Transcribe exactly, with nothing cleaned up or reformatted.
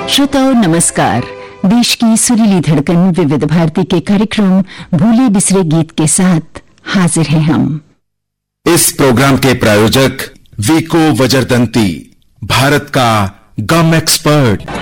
श्रोताओं नमस्कार। देश की सुरीली धड़कन विविध भारती के कार्यक्रम भूले बिसरे गीत के साथ हाजिर हैं हम। इस प्रोग्राम के प्रायोजक वीको वज्रदंती, भारत का गम एक्सपर्ट।